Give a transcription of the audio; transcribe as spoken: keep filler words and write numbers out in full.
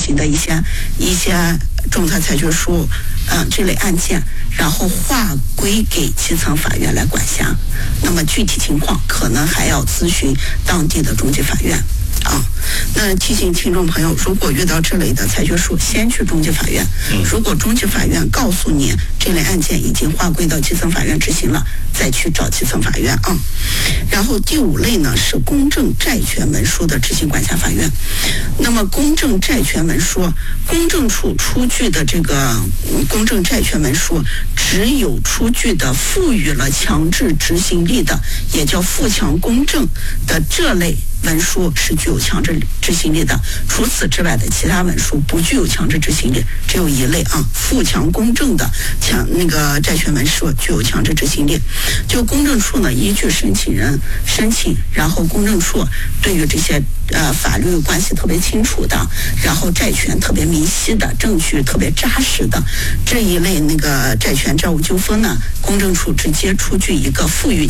行的一些一些仲裁裁决书，嗯、呃，这类案件，然后划归给基层法院来管辖。那么具体情况可能还要咨询当地的中级法院。啊，那提醒听众朋友，如果遇到这类的裁决书，先去中级法院。如果中级法院告诉你这类案件已经划归到基层法院执行了，再去找基层法院啊。然后第五类呢是公证债权文书的执行管辖法院。那么公证债权文书，公证处出具的这个公证债权文书，只有出具的赋予了强制执行力的，也叫附强公证的这类文书是具有强制执行力的，除此之外的其他文书不具有强制执行力，只有一类啊，附强公证的强那个债权文书具有强制执行力。就公证处呢，依据申请人申请，然后公证处对于这些呃法律关系特别清楚的，然后债权特别明晰的，证据特别扎实的这一类那个债权债务纠纷呢，公证处直接出具一个赋予